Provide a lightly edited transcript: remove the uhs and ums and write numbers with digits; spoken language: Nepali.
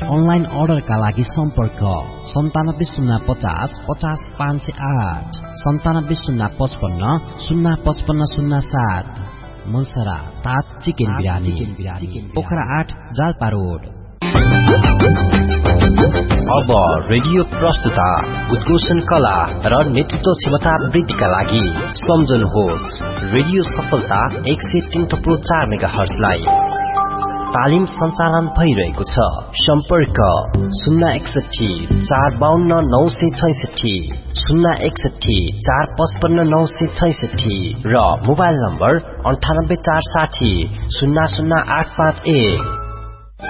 अनलाइन अर्डरका लागि सम्पर्क 9705050508 9705505507 मलसरा तात चिकन बिरानी पोखरा 8 जालपा रोड। अब रेडियो प्रस्तुता उद्घोषण कला र नेतृत्व क्षमता वृद्धिका लागि सम्झनुहोस् रेडियो सफलता 103.4 मेगाहर्जलाई तालिम सञ्चालन भइरहेको छ। सम्पर्क 061 452 966 061 455 966 र मोबाइल नम्बर 98 460 00851।